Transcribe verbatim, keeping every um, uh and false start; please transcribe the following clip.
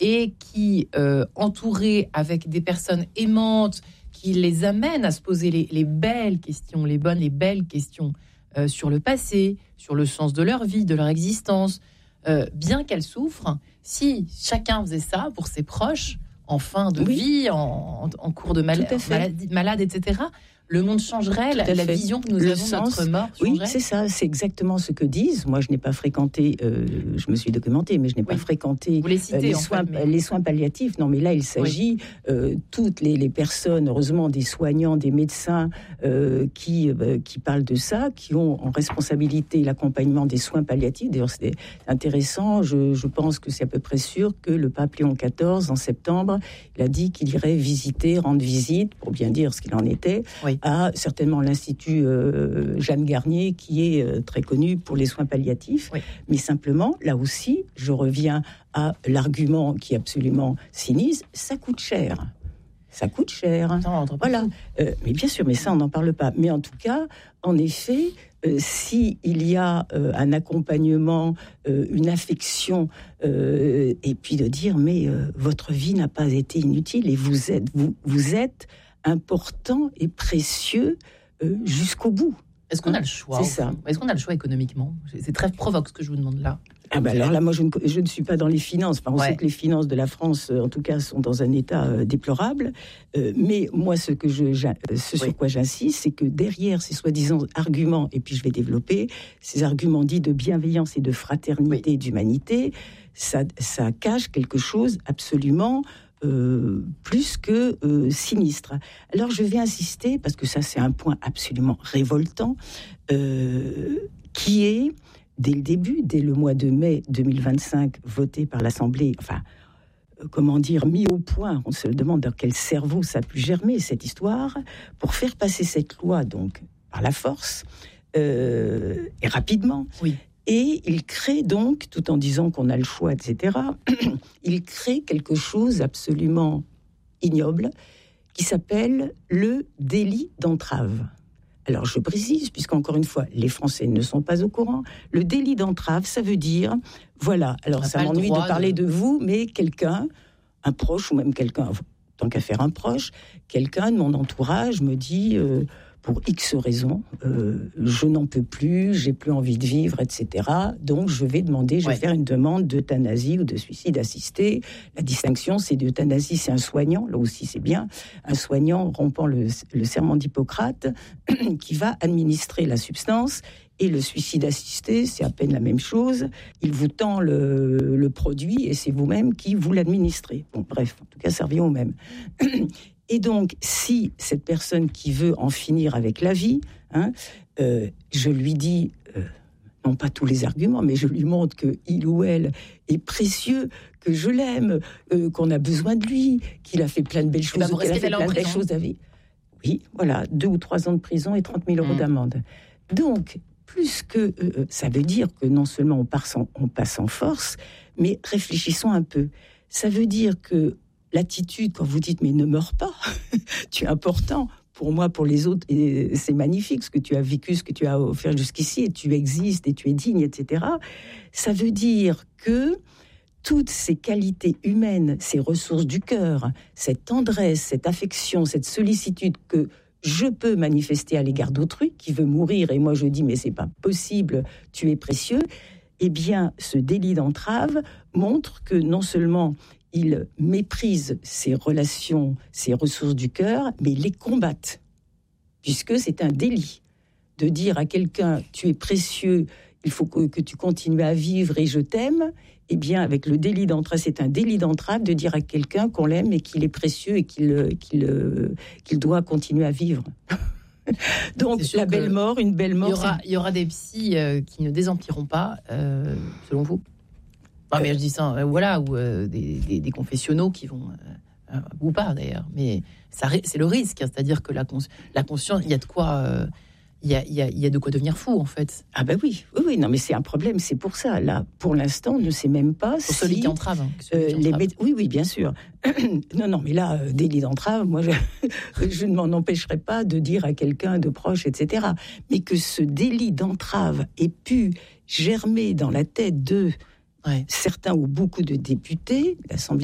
et qui, euh, entouré avec des personnes aimantes, qui les amènent à se poser les, les belles questions, les bonnes, les belles questions euh, sur le passé, sur le sens de leur vie, de leur existence, euh, bien qu'elles souffrent, si chacun faisait ça pour ses proches, en fin de oui. vie, en, en cours de mal- maladie, malade, et cetera, le monde changerait, la, la vision que nous le avons sens, de notre mort changerait. Oui, c'est ça, c'est exactement ce que disent. Moi, je n'ai pas fréquenté, euh, je me suis documentée, mais je n'ai oui. pas fréquenté les, citez, euh, les, soins, fait, mais... les soins palliatifs. Non, mais là, il s'agit, oui. euh, toutes les, les personnes, heureusement, des soignants, des médecins euh, qui, euh, qui parlent de ça, qui ont en responsabilité l'accompagnement des soins palliatifs. D'ailleurs, c'est intéressant, je, je pense que c'est à peu près sûr que le pape Léon quatorze, en septembre, il a dit qu'il irait visiter, rendre visite, pour bien dire ce qu'il en était, oui. à certainement l'Institut euh, Jeanne Garnier, qui est euh, très connu pour les soins palliatifs. Oui. Mais simplement, là aussi, je reviens à l'argument qui est absolument sinistre, ça coûte cher. Ça coûte cher. Non, voilà. Euh, mais bien sûr, mais ça, on n'en parle pas. Mais en tout cas, en effet, euh, si il y a euh, un accompagnement, euh, une affection, euh, et puis de dire, mais euh, votre vie n'a pas été inutile et vous êtes, vous, vous êtes important et précieux euh, jusqu'au bout. Est-ce qu'on a le choix? C'est ça. Est-ce qu'on a le choix économiquement? C'est très provoque ce que je vous demande là. Ah ben alors là, moi, je ne, je ne suis pas dans les finances. Enfin, on ouais. sait que les finances de la France, en tout cas, sont dans un état euh, déplorable. Euh, mais moi, ce, que je, ce sur oui. quoi j'insiste, c'est que derrière ces soi-disant arguments, et puis je vais développer, ces arguments dits de bienveillance et de fraternité oui. et d'humanité, ça, ça cache quelque chose absolument... Euh, plus que euh, sinistre. Alors je vais insister, parce que ça c'est un point absolument révoltant, euh, qui est, dès le début, dès le mois de mai deux mille vingt-cinq, voté par l'Assemblée, enfin, euh, comment dire, mis au point, on se demande dans quel cerveau ça a pu germer cette histoire, pour faire passer cette loi, donc, par la force, euh, et rapidement. Oui. Et il crée donc, tout en disant qu'on a le choix, et cetera, il crée quelque chose absolument ignoble qui s'appelle le délit d'entrave. Alors je précise, puisqu'encore une fois, les Français ne sont pas au courant, le délit d'entrave, ça veut dire, voilà, alors ça m'ennuie de parler de... de vous, mais quelqu'un, un proche ou même quelqu'un, tant qu'à faire un proche, quelqu'un de mon entourage me dit... Euh, pour X raisons, euh, je n'en peux plus, j'ai plus envie de vivre, et cetera. Donc, je vais demander, je vais ouais. faire une demande d'euthanasie ou de suicide assisté. La distinction, c'est d'euthanasie, c'est un soignant, là aussi c'est bien, un soignant rompant le, le serment d'Hippocrate, qui va administrer la substance, et le suicide assisté, c'est à peine la même chose. Il vous tend le, le produit, et c'est vous-même qui vous l'administrez. Bon, bref, en tout cas, ça revient au même. Et donc, si cette personne qui veut en finir avec la vie, hein, euh, je lui dis, euh, non pas tous les arguments, mais je lui montre qu'il ou elle est précieux, que je l'aime, euh, qu'on a besoin de lui, qu'il a fait plein de belles choses, bah qu'il a fait plein de belles choses à vie. Oui, voilà, deux ou trois ans de prison et trente mille euros mmh. d'amende. Donc, plus que euh, ça veut dire que non seulement on, part sans, on passe en force, mais réfléchissons un peu. Ça veut dire que l'attitude, quand vous dites « mais ne meurs pas », tu es important pour moi, pour les autres, et c'est magnifique ce que tu as vécu, ce que tu as offert jusqu'ici, et tu existes, et tu es digne, et cetera. Ça veut dire que toutes ces qualités humaines, ces ressources du cœur, cette tendresse, cette affection, cette sollicitude que je peux manifester à l'égard d'autrui, qui veut mourir, et moi je dis « mais c'est pas possible, tu es précieux », eh bien, ce délit d'entrave montre que non seulement il méprise ses relations, ses ressources du cœur, mais il les combatte, puisque c'est un délit de dire à quelqu'un « tu es précieux, il faut que, que tu continues à vivre et je t'aime », eh bien, avec le délit d'entrave, c'est un délit d'entrave de dire à quelqu'un qu'on l'aime et qu'il est précieux et qu'il, qu'il, qu'il doit continuer à vivre. Donc, la belle mort, une belle mort... Il y aura, il y aura des psys euh, qui ne désempiront pas, euh, selon vous ? Non, mais je dis ça, euh, voilà, ou euh, des, des, des confessionnaux qui vont, euh, euh, ou pas d'ailleurs, mais ça, c'est le risque, hein, c'est-à-dire que la, cons- la conscience, il y a de quoi, euh, il y a, il y a, il y a de quoi devenir fou en fait. Ah ben oui, oui, oui, non, mais c'est un problème, c'est pour ça. Là, pour l'instant, on ne sait même pas pour si celui qui entrave. Hein, euh, qui les entrave. mé- oui, oui, bien sûr. non, non, mais là, euh, délit d'entrave, moi, je, je ne m'en empêcherai pas de dire à quelqu'un de proche, et cetera. Mais que ce délit d'entrave ait pu germer dans la tête de Ouais. certains ou beaucoup de députés, l'Assemblée